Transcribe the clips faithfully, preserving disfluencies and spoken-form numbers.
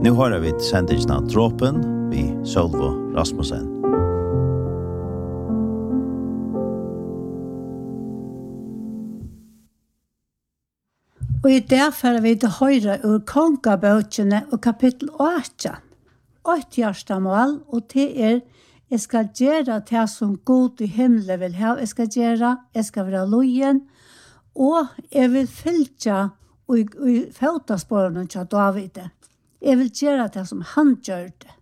Nu har vi sendingen av Dråpen vid Sølvo Rasmussen. Og i derfor vi til høyre ur kongabøkene og kapittel åtte. Åtte hjertemål, og til er jeg skal gjøre det som god i himmelen vil ha. Jeg skal gjøre, jeg skal være lojen, og jeg vil fylke og i føtasporene til David. Jeg vil gjøre det som han gjør det.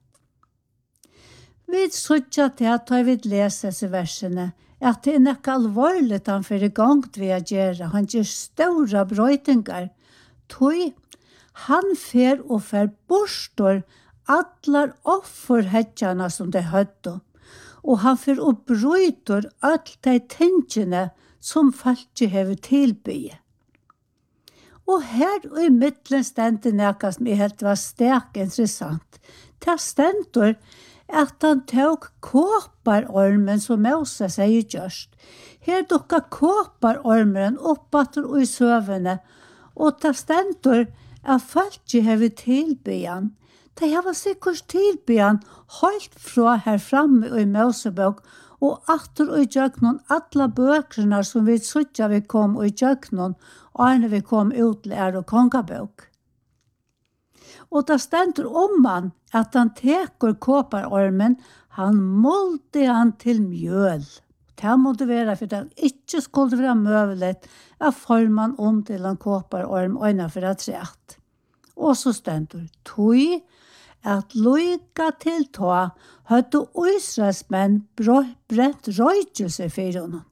Vi sørger til at jeg vil lese disse versene, at det er noe alvorlig han for i gang til å gjøre. Han gjør store brøytinger. Tøy, han fer og fer borstår atlar offerhetjana som de hødde, og han fer og brøyter alt de tingene som folk hever tilbygge. Og her og i midtelen stendte noe som jeg helt var sterk interessant. Det stendte at han tok kåparormen som Moses sier gjørst. Her dukka kåparormen oppatter og i søvene, og det stendte at folk hever tilbygge. De har sikkert tilbyan helt fra her framme i Mosebok og atter og i døgnen alle bøkene som vi sutja vi kom og i døgnen og når vi kom ut til er og kongabok. Og det stender om han at han teker kåparormen, han målte han til mjøl. Det måtte være for det ikke skulle være møvelig at forman om til en kåparorm og innenfor et rett. Og så stender tog at loika til ta hadde Israelsmenn brent røykelse for honom.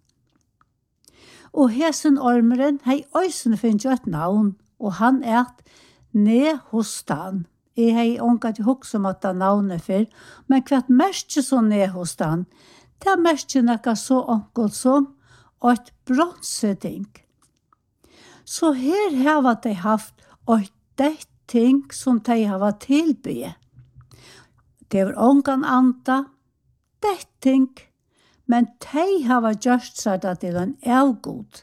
Og hesen ormeren hei øysen finnes jo et navn, og han er Nehostan. Jeg hei ångat til hokk som at han navnet for, men hvert mest så Nehostan, det er mest noe så ångelt som et bronseting. Så her har de haft et det ting som de har tilbydet. Det var ångan anta, det ting, men de har gjort seg det til en avgod.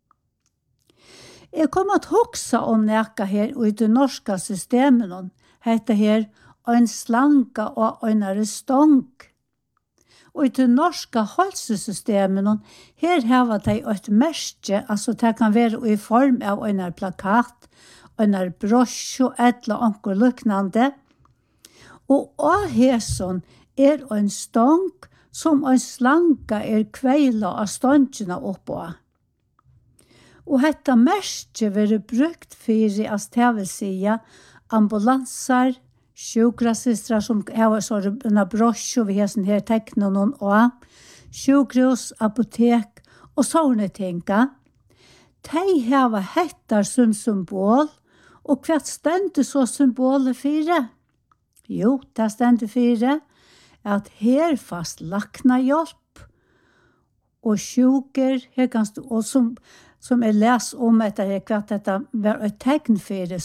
Jeg kommer til å huske om nækka her og i det norske systemet, heter her en slanka og en arrestong. Og i det norske halsesystemet, her har de et merke, altså det kan være i form av en plakat, en brosje og et eller annet luknande. Og av hesen er en stong som en slanka er kveila av stongene oppå. Og dette merke vil brukt for at det vil si ambulanser, sjukrasistre som har en brosje og vi har sånn her tekner noen og sjukhus, apotek og sånne ting. De har hettar som symbol, og hva stendte så symbolet fire? Jo, det stendte fire at her fast lakna hjelp og sjuker, her kan stå, og som, som jeg les om etter her, hva dette var et tegn fire